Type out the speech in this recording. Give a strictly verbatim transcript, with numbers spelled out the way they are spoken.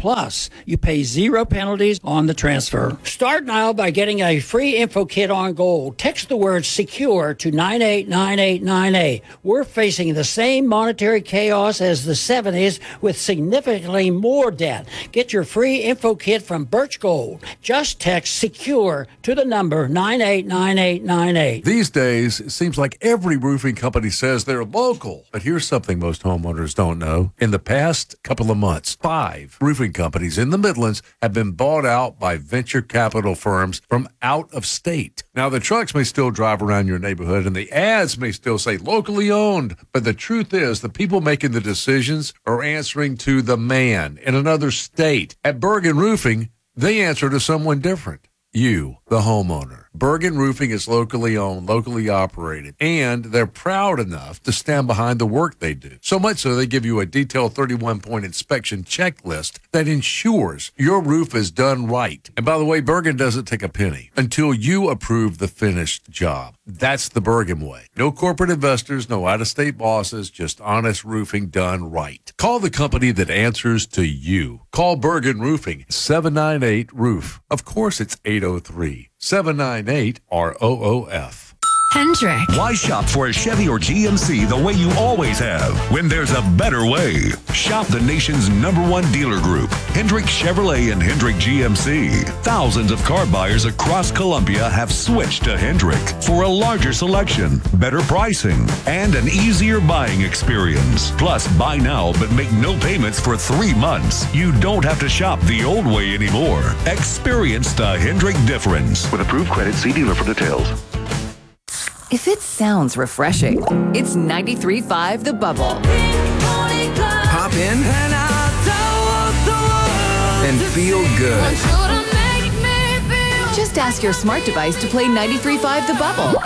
Plus, you pay zero penalties on the transfer. Start now by getting a free info kit on gold. Text the word SECURE to nine eight nine eight nine eight. We're facing the same monetary chaos as the seventies with significantly more debt. Get your free info kit from Birch Gold. Just text SECURE to the number nine eight nine eight nine eight. These days, it seems like every roofing company says they're local. But here's something most homeowners don't know. In the past couple of months, five roofing companies in the Midlands have been bought out by venture capital firms from out of state. Now, the trucks may still drive around your neighborhood and the ads may still say locally owned, but the truth is the people making the decisions are answering to the man in another state. At Bergen Roofing, they answer to someone different. You, the homeowner. Bergen Roofing is locally owned, locally operated, and they're proud enough to stand behind the work they do. So much so they give you a detailed thirty-one point inspection checklist that ensures your roof is done right. And by the way, Bergen doesn't take a penny until you approve the finished job. That's the Bergen way. No corporate investors, no out-of-state bosses, just honest roofing done right. Call the company that answers to you. Call Bergen Roofing, seven nine eight, roof. Of course, it's eight oh three, seven nine eight, R O O F. Hendrick. Why shop for a Chevy or G M C the way you always have when there's a better way? Shop the nation's number one dealer group, Hendrick Chevrolet and Hendrick G M C. Thousands of car buyers across Columbia have switched to Hendrick for a larger selection, better pricing, and an easier buying experience. Plus, buy now but make no payments for three months. You don't have to shop the old way anymore. Experience the Hendrick difference. With approved credit, see dealer for details. If it sounds refreshing, it's ninety-three point five The Bubble. Pop in and feel good. Just ask your smart device to play ninety-three point five The Bubble.